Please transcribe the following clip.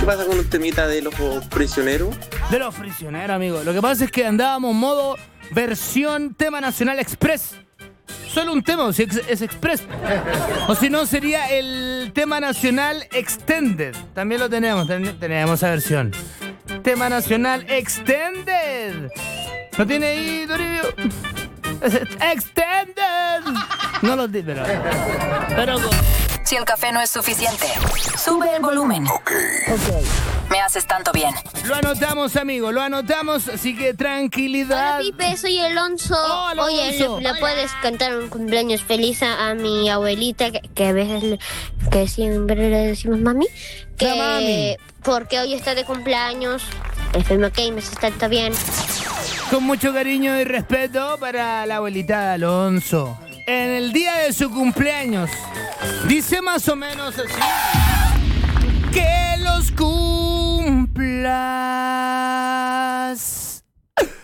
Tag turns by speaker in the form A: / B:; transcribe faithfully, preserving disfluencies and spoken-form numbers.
A: ¿Qué pasa con un temita de los prisioneros?
B: De los prisioneros, amigo. Lo que pasa es que andábamos modo versión tema nacional express. Solo un tema, o si es, es express. O si no, sería el tema nacional extended. También lo tenemos, ten, tenemos esa versión. Tema nacional extended. ¿Lo tiene ahí, Toribio? Extended. No lo di, pero... pero
C: si el café no es suficiente, sube el volumen.
D: Ok.
C: Ok. Me haces tanto bien.
B: Lo anotamos, amigo, lo anotamos, así que tranquilidad.
E: Hola, Pipe, soy Alonso.
B: Oh, Alonso.
E: Oye, ¿le, le puedes cantar un cumpleaños feliz a, a mi abuelita, que, que a veces le, que siempre le decimos mami? Que
B: La mami.
E: Porque hoy está de cumpleaños. Espero que me está bien.
B: Con mucho cariño y respeto para la abuelita de Alonso. En el día de su cumpleaños, dice más o menos así: que los cumpleaños